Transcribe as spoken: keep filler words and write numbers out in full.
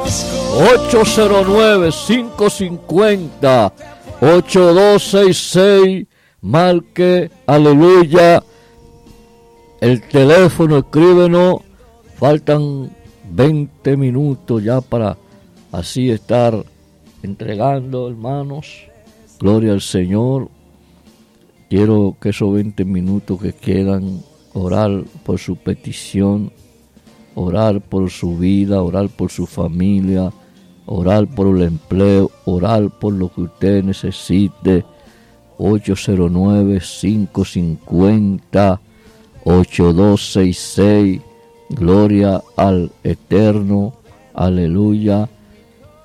ocho cero nueve, cinco cinco cero, ocho dos seis seis. Marque, aleluya, el teléfono, escríbenos. Faltan veinte minutos ya para así estar entregando, hermanos. Gloria al Señor. Quiero que esos veinte minutos que quedan, orar por su petición, orar por su vida, orar por su familia, orar por el empleo, orar por lo que usted necesite. ocho cero nueve, cinco cinco cero, ocho dos seis seis. Gloria al Eterno, aleluya.